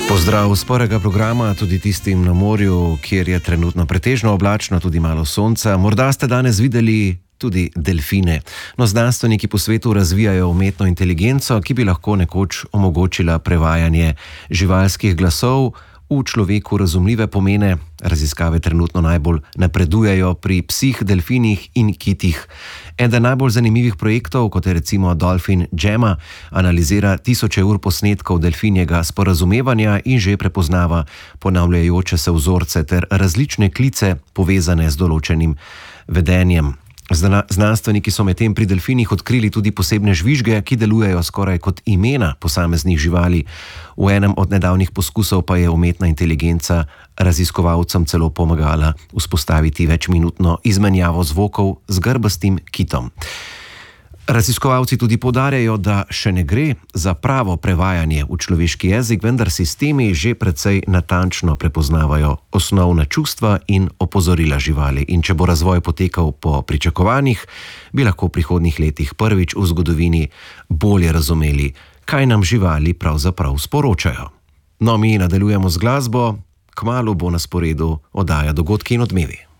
Pozdrav z sporega programa tudi tistim na morju, kjer je trenutno pretežno oblačno, tudi malo sonca. Morda ste danes videli tudi delfine. No, znanstveniki po svetu razvijajo umetno inteligenco, ki bi lahko nekoč omogočila prevajanje živalskih glasov v človeku razumljive pomene. Raziskave trenutno najbolj napredujejo pri psih, delfinih in kitih. Eden najbolj zanimivih projektov, kot je recimo Dolphin Gemma, analizira tisoče ur posnetkov delfinjega sporazumevanja in že prepoznava ponavljajoče se vzorce ter različne klice povezane z določenim vedenjem. Znanstveniki so medtem pri delfinih odkrili tudi posebne žvižge, ki delujejo skoraj kot imena posameznih živali. V enem od nedavnih poskusov pa je umetna inteligenca raziskovalcem celo pomagala vzpostaviti večminutno izmenjavo zvokov z grbastim kitom. Raziskovalci tudi poudarjajo, da še ne gre za pravo prevajanje v človeški jezik, vendar sistemi že precej natančno prepoznavajo osnovna čustva in opozorila živali. In če bo razvoj potekal po pričakovanjih, bi lahko v prihodnjih letih prvič v zgodovini bolje razumeli, kaj nam živali pravzaprav sporočajo. No, mi nadaljujemo z glasbo, kmalu bo na sporedu oddaja Dogodki in odmevi.